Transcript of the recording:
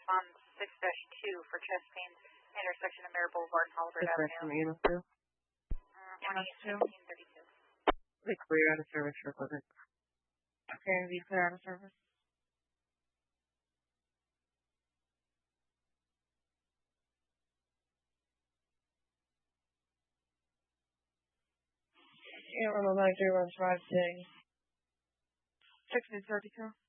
on 6-2 for chest pains, intersection of Mare Boulevard and Holbert Is that Avenue. from EMS 2? 1732. They clear out of service for equipment. Okay, we clear out of service. Yeah, I'm on 901 today. 1632.